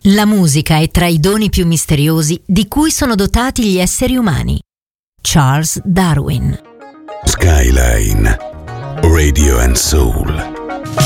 La musica è tra i doni più misteriosi di cui sono dotati gli esseri umani. Charles Darwin. Skyline Radio and Soul.